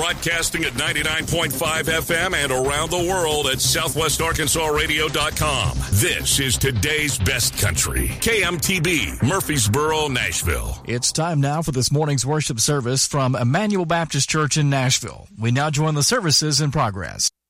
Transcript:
Broadcasting at 99.5 FM and around the world at southwestarkansasradio.com. This is today's best country. KMTB, Murfreesboro, Nashville. It's time now for this morning's worship service from Emmanuel Baptist Church in Nashville. We now join the services in progress.